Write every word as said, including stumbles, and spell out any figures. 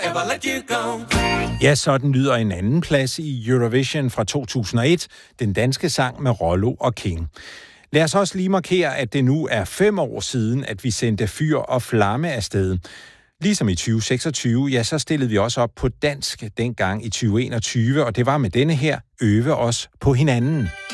ever let you go. Ja, sådan lyder en anden plads i Eurovision fra to tusind og et, den danske sang med Rollo og King. Lad os også lige markere, at det nu er fem år siden, at vi sendte Fyr og Flamme afsted. Ligesom i tyve seksogtyve, ja, så stillede vi også op på dansk dengang i tyve enogtyve, og det var med denne her Øve os på hinanden.